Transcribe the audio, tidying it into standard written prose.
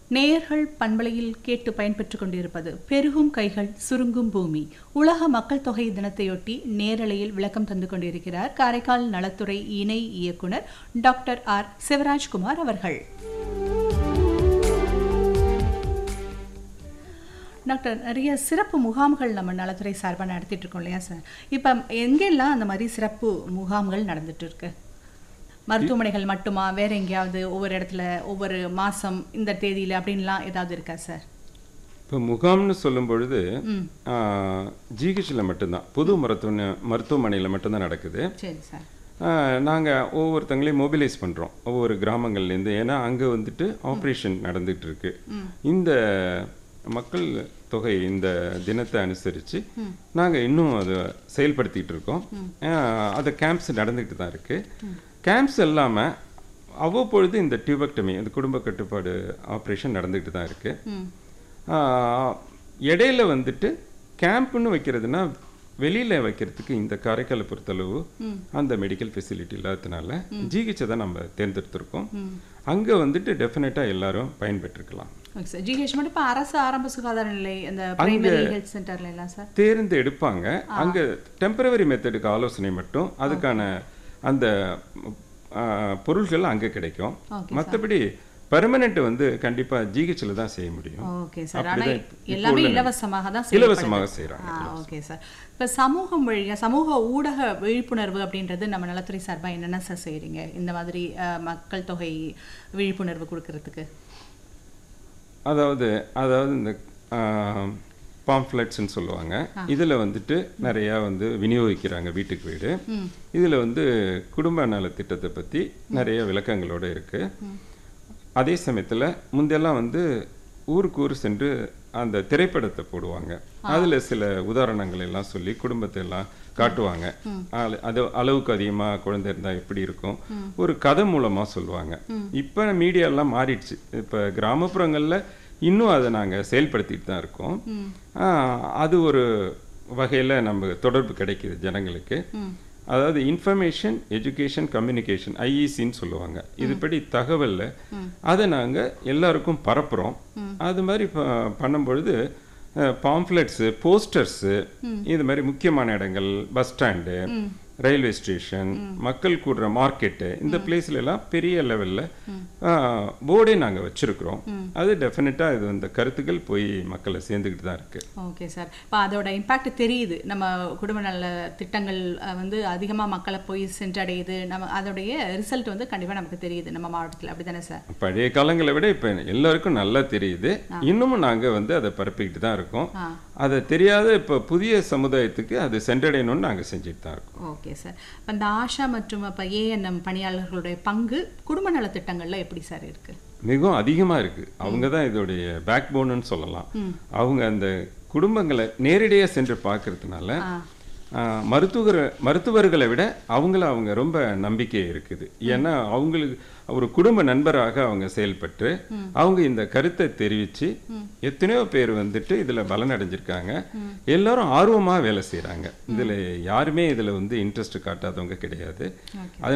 நேயர்கள் பண்பலையில் கேட்டு பயன்பெற்றுக் கொண்டிருப்பது பெருகும் கைகள் சுருங்கும் பூமி. உலக மக்கள் தொகை தினத்தையொட்டி நேரலையில் விளக்கம் தந்து கொண்டிருக்கிறார் காரைக்கால் நலத்துறை இணை இயக்குனர் டாக்டர் ஆர் சிவராஜ்குமார் அவர்கள். டாக்டர், நிறைய சிறப்பு முகாம்கள் நம்ம நலத்துறை சார்பாக நடத்திட்டு இருக்கோம் இல்லையா சார்? இப்போ எங்கெல்லாம் அந்த மாதிரி சிறப்பு முகாம்கள் நடந்துட்டு இருக்கு? மருத்துவமனைகள் மட்டுமா, வேற எங்கேயாவது ஒவ்வொரு இடத்துல ஒவ்வொரு மாசம் இந்த தேதியில அப்படின்லாம் ஏதாவது இருக்கா சார்? இப்போ முகாம்னு சொல்லும் பொழுது ஜிஹெச்சில் மட்டும்தான், புது மருத்துவமனையில் மட்டும்தான் நடக்குது. சரி சார். நாங்கள் ஒவ்வொருத்தங்களையும் மொபிலைஸ் பண்ணுறோம் ஒவ்வொரு கிராமங்கள்லேருந்து. ஏன்னா அங்கே வந்துட்டு ஆப்ரேஷன் நடந்துகிட்டு இருக்கு. இந்த மக்கள் தொகை இந்த தினத்தை அனுசரித்து நாங்கள் இன்னும் அதை செயல்படுத்திகிட்டு இருக்கோம். அது கேம்ப்ஸ் நடந்துக்கிட்டு தான் இருக்குது. கேம்ப்ஸ் இல்லாமல் அவ்வப்பொழுது இந்த டியூபெக்டமி, இந்த குடும்ப கட்டுப்பாடு ஆப்ரேஷன் நடந்துக்கிட்டு தான் இருக்குது. இடையில வந்துட்டு கேம்ப்னு வைக்கிறதுனா வெளியில் வைக்கிறதுக்கு இந்த காரைக்காலை பொறுத்தளவு அந்த மெடிக்கல் ஃபெசிலிட்டி இல்லாததுனால ஜிஹெச்சை தான் நம்ம தேர்ந்தெடுத்திருக்கோம். அங்கே வந்துட்டு டெஃபினட்டாக எல்லாரும் பயன்பெற்றுக்கலாம். ஜிஹெச் மட்டும் இப்போ அரசு ஆரம்ப சுகாதார நிலை அந்த பிரைமரி ஹெல்த் சென்டர்ல எல்லாம் சார் தேர்ந்து எடுப்பாங்க. அங்கே டெம்பரவரி மெத்தடுக்கு ஆலோசனை மட்டும், அதுக்கான அந்த பொருள்கள் அங்கே கிடைக்கும். மற்றபடி பெர்மனெண்ட் வந்து கண்டிப்பாக ஜிஹெச்சில் தான் செய்ய முடியும். Okay sir. ஆனால் எல்லாமே இலவசமாக தான் செய்கிறாங்க. Okay sir. இப்போ சமூகம் வழியாக சமூக ஊடக விழிப்புணர்வு அப்படின்றது நம்ம நலத்துறை சார்பாக என்னென்ன சார் செய்கிறீங்க இந்த மாதிரி மக்கள் தொகை விழிப்புணர்வு கொடுக்கறதுக்கு? அதாவது இந்த பாம்ஃப்ளெட்ஸ்ன்னு சொல்லுவாங்க. இதில் வந்துட்டு நிறையா வந்து விநியோகிக்கிறாங்க வீட்டுக்கு வீடு. இதில் வந்து குடும்ப நல திட்டத்தை பற்றி நிறைய விளக்கங்களோடு இருக்குது. அதே சமயத்தில் முந்தையெல்லாம் வந்து ஊருக்கு ஊர் சென்று அந்த திரைப்படத்தை போடுவாங்க. அதில் சில உதாரணங்கள் எல்லாம் சொல்லி குடும்பத்தை எல்லாம் காட்டுவாங்க. அது அளவுக்கு அதிகமாக குழந்தை இருந்தால் எப்படி இருக்கும், ஒரு கதை மூலமாக சொல்லுவாங்க. இப்போ மீடியாலாம் மாறிடுச்சு. இப்போ கிராமப்புறங்களில் இன்னும் அதை நாங்கள் செயல்படுத்திட்டு தான் இருக்கோம். அது ஒரு வகையில் நம்ம தொடர்பு கிடைக்கிது ஜனங்களுக்கு. அதாவது இன்ஃபர்மேஷன் எஜுகேஷன் கம்யூனிகேஷன், ஐஇசின்னு சொல்லுவாங்க. இதுபடி தகவலில் அதை நாங்கள் எல்லாருக்கும் பரப்புகிறோம். அது மாதிரி பண்ணும்பொழுது பாம்ஃப்ளெட்ஸு, போஸ்டர்ஸு, இது மாதிரி முக்கியமான இடங்கள், பஸ் ஸ்டாண்டு, ரயில்வே ஸ்டேஷன், மக்கள் கூடுற மார்க்கெட்டு, இந்த பிளேஸ்ல எல்லாம் பெரிய லெவலில் போர்டே நாங்கள் வச்சுருக்குறோம். அது டெஃபினட்டாக இது இந்த கருத்துக்கள் போய் மக்களை சேர்ந்துக்கிட்டு தான் இருக்குது. Okay sir. இப்போ அதோட இம்பாக்ட் தெரியுது. நம்ம குடும்ப நல திட்டங்கள் வந்து அதிகமாக மக்களை போய் சென்றடையுது. நம்ம அதோடைய ரிசல்ட் வந்து கண்டிப்பாக நமக்கு தெரியுது நம்ம மாவட்டத்தில். அப்படி தானே சார்? பழைய காலங்களை விட இப்போ எல்லாருக்கும் நல்லா தெரியுது. இன்னமும் நாங்கள் வந்து அதை பரப்பிக்கிட்டு தான் இருக்கோம். அதை தெரியாத இப்போ புதிய சமுதாயத்துக்கு அது சென்றடையணும்னு நாங்கள் செஞ்சுட்டு தான் இருக்கோம். Okay sir. இப்போ இந்த ஆஷா மற்றும் இப்போ ஏஎன்எம் பணியாளர்களுடைய பங்கு குடும்ப நல திட்டங்களில் எப்படி சார் இருக்கு? மிகவும் அதிகமாக இருக்குது. அவங்க தான் இதோடைய பேக் போனுன்னு சொல்லலாம். அவங்க அந்த குடும்பங்களை நேரடியாக சென்று பார்க்கறதுனால மருத்துவர்களை விட அவங்க ரொம்ப நம்பிக்கை இருக்குது. ஏன்னா அவங்களுக்கு ஒரு குடும்ப நண்பராக அவங்க செயல்பட்டு அவங்க இந்த கருத்தை தெரிவித்து எத்தனையோ பேர் வந்துட்டு இதில் பலனடைஞ்சிருக்காங்க. எல்லாரும் ஆர்வமாக வேலை செய்கிறாங்க. இதில் யாருமே இதில் வந்து இன்ட்ரெஸ்ட் காட்டாதவங்க கிடையாது.